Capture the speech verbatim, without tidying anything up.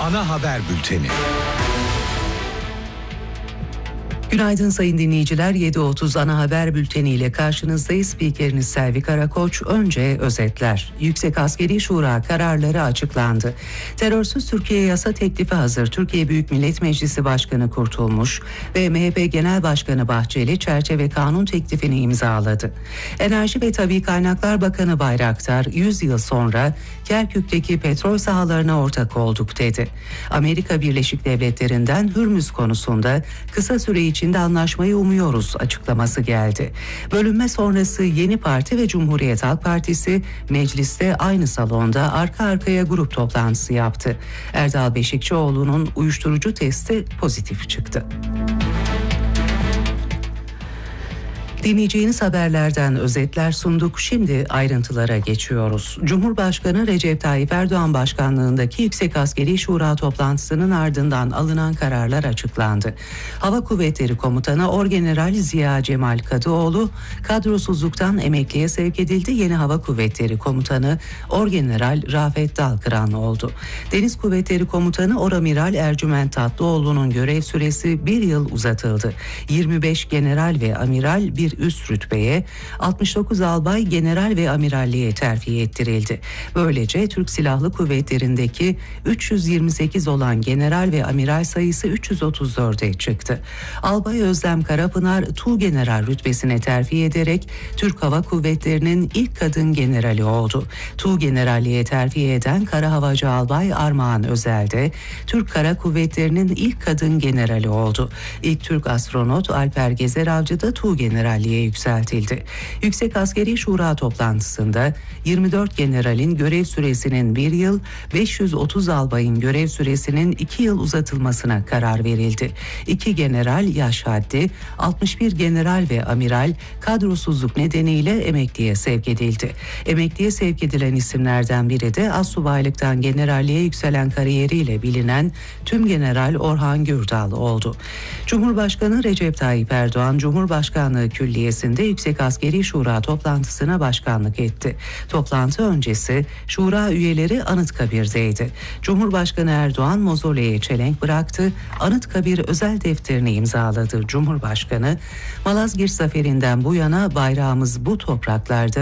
Ana haber bülteni. Günaydın sayın dinleyiciler. yedi otuz ana haber bülteni ile karşınızdayız. Spikeriniz Selvi Karakoç. Önce özetler. Yüksek Askeri Şura kararları açıklandı. Terörsüz Türkiye yasa teklifi hazır. Türkiye Büyük Millet Meclisi Başkanı Kurtulmuş ve M H P Genel Başkanı Bahçeli çerçeve kanun teklifini imzaladı. Enerji ve Tabii Kaynaklar Bakanı Bayraktar yüz yıl sonra Kerkük'teki petrol sahalarına ortak olduk dedi. Amerika Birleşik Devletleri'nden Hürmüz konusunda kısa süre için içinde anlaşmayı umuyoruz açıklaması geldi. Bölünme sonrası Yeni Parti ve Cumhuriyet Halk Partisi mecliste aynı salonda arka arkaya grup toplantısı yaptı. Erdal Beşikçioğlu'nun uyuşturucu testi pozitif çıktı. Dinleyeceğiniz haberlerden özetler sunduk. Şimdi ayrıntılara geçiyoruz. Cumhurbaşkanı Recep Tayyip Erdoğan başkanlığındaki Yüksek Askeri Şura toplantısının ardından alınan kararlar açıklandı. Hava Kuvvetleri Komutanı Orgeneral Ziya Cemal Kadıoğlu kadrosuzluktan emekliye sevk edildi. Yeni Hava Kuvvetleri Komutanı Orgeneral Rafet Dalkıran oldu. Deniz Kuvvetleri Komutanı Oramiral Ercüment Tatlıoğlu'nun görev süresi bir yıl uzatıldı. yirmi beş general ve amiral bir üst rütbeye, altmış dokuz albay general ve amiralliğe terfi ettirildi. Böylece Türk Silahlı Kuvvetleri'ndeki üç yüz yirmi sekiz olan general ve amiral sayısı üç yüz otuz dörde çıktı. Albay Özlem Karapınar Tuğgeneral rütbesine terfi ederek Türk Hava Kuvvetleri'nin ilk kadın generali oldu. Tuğgeneralliğe terfi eden Kara Havacı Albay Armağan Özel de Türk Kara Kuvvetleri'nin ilk kadın generali oldu. İlk Türk astronot Alper Gezer Avcı da Tuğgeneral yükseltildi. Yüksek Askeri Şura toplantısında yirmi dört generalin görev süresinin bir yıl, beş yüz otuz albayın görev süresinin iki yıl uzatılmasına karar verildi. iki general yaş haddi, altmış bir general ve amiral kadrosuzluk nedeniyle emekliye sevk edildi. Emekliye sevk edilen isimlerden biri de astsubaylıktan generalliğe yükselen kariyeriyle bilinen Tümgeneral Orhan Gürdal oldu. Cumhurbaşkanı Recep Tayyip Erdoğan, Cumhurbaşkanlığı Külliyesi'nde Yüksek Askeri Şura toplantısına başkanlık etti. Toplantı öncesi Şura üyeleri Anıtkabir'deydi. Cumhurbaşkanı Erdoğan mozoleye çelenk bıraktı. Anıtkabir özel defterini imzaladı. Cumhurbaşkanı, Malazgirt Zaferi'nden bu yana bayrağımız bu topraklarda